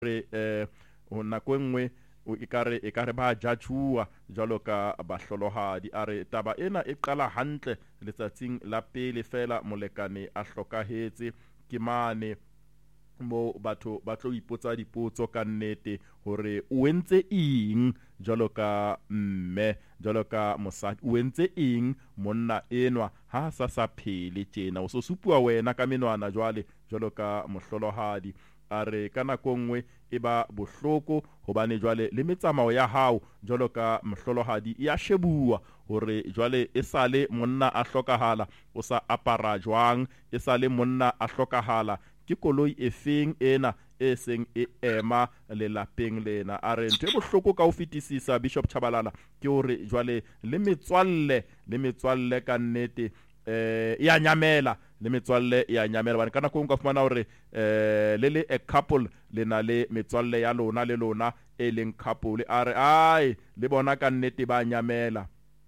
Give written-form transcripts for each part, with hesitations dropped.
re o nako nngwe e kare ba judgua jalo ka bahlolohadi a re taba ena e qala hantle letsatsing la pele fela molekane a hlokahetse ke mane mo batho ba tlo ipotsa dipotso ka nnete hore o entse eng jalo ka mme jalo ka mosadi o entse eng monna enwa ha sa phele tjena o so supua wena ka menwana jwalo ka mohlolohadi a re ka nako nngwe e ba bohloko hobane jwale le metsamao ya hao jwalo ka mohlolohadi e a shebua hore jwale e sale monna a hlokahala o sa apara jwang e sale monna a hlokahala ke koloi e feng ena e seng e ema lelapeng lena a re ntho e bohloko ka ho fetisisa Bishop Chabalala ke hore jwale le metswalle ka nnete ya nyamela le metswalle ya nyamela bana kana ko nka fumana hore le a couple le na le metswalle ya lona le lona e leng couple a re ai le bona ka nnete ba nyamela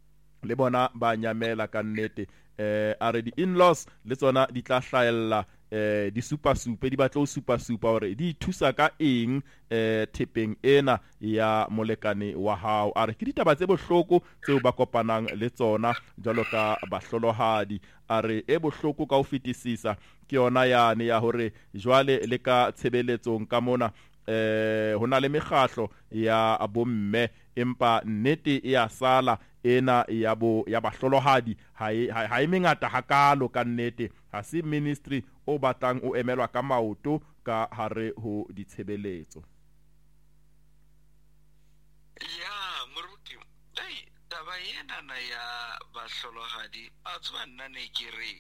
ka nnete a re di in-laws le tsona di tla hlaella di super di batla ho super hore di thusa ka eng tepeng ena ya molekane wa hao a re ke ditaba tse bohloko tseo ba kopanang le tsona jwalo ka bahlolohadi a re e bohloko ka ho fetisisa ke yona yane ya hore jwale le ka tshebeletsong ka mona hona le mekgahlo ya bomme empa nnete e ya sala ena ya bahlolohadi ha e mengata hakalo ka nnete ha se ministry o batlang o emelwa ka maoto ka hare ho ditshebeletso ya moruti taba ena na ya bahlolohadi a tswa nna ne ke re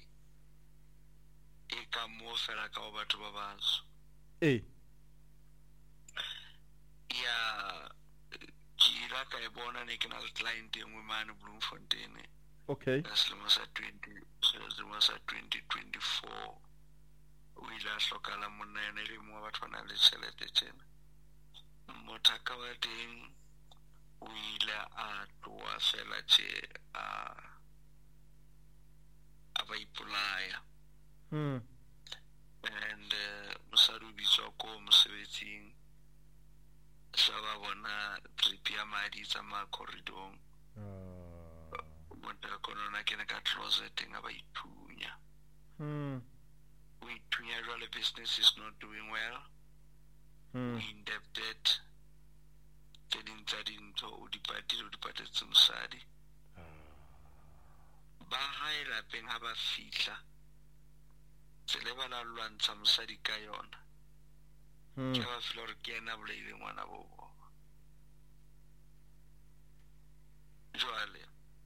e ka mo fela ka batho ba baso ya kila ka e bona ne ke na le client engwe mane Bloemfontein okay selemo sa 2024 o ile a hlokala monna ene le mo batho ba nang le tjhelete tjena mothaka wa teng o ile a tloa fela tje a ba ipolaya and mosadi o bitswa ko mosebetsing sa ba bona trip ya madi tsamaya corridorong monna konona ke ka closet nga ba ithunya we ithunya jwale business is not doing well we indebted tsa dintho o dipatetse mosadi ba hae lapeng ha ba fihla tsele ba la lwantsha mosadi ka yona ke ba fihla hore ke ena boleile ngwana bobo jwale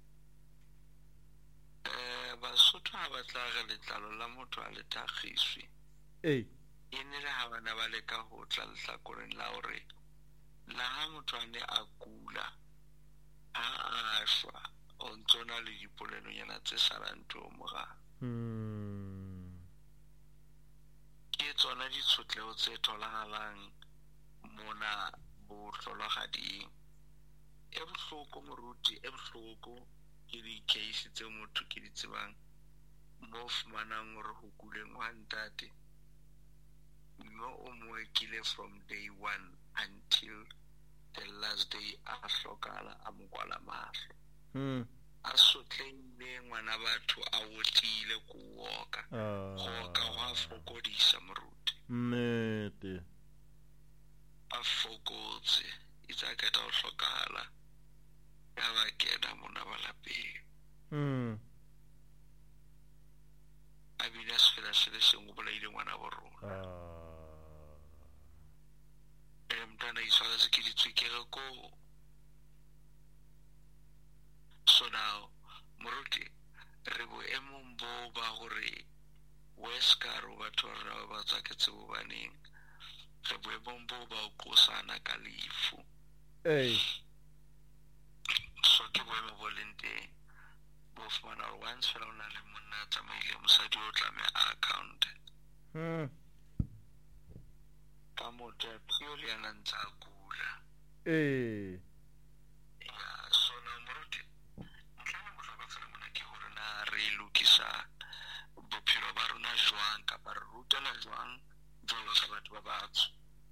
Basotho ha ba tla re letlalo la motho a le thakgiswe e ne le ha bana ba le ka ho tla lehlakoreng la hore la ha motho a ne a kula a shwa o ntsona le dipolelonyana tse salang ntho morao ke tsona ditshotleho tse tholahalang mona bohlolohading e bohloko moruti e bohloko ke di case tse motho ke di tsebang mo fumanang hore ho kuleng wa ntate mo o mo ekile from day one until the last day a hlokala a mo kwala mahlo a sotlehile ngwana batho a wotile ko woka wa fokodisa moruti nnete a fokotse itsa ka ta ho hlokala ya ba kena mona ba lapeng a bile a sefela se le sengwe bolaile ngwana borona mntwana iswa se ke ditswekere ko so now moruti re boemong bo ba gore weskaro batho ra ba tsa ke tsebo baneng re boemong bo ba o qosana ka lefu so ke boemo bo lente bo fumana hore once fela o na le monna tsamaile mosadi o tlameha account ka motho a pio le yana ntsa kula so na moruti ntlana bohlokwa fela mona ke hore na re lokisa bophelo ba rona jwang kapa re rutela jwang jwalo ka batho ba batsho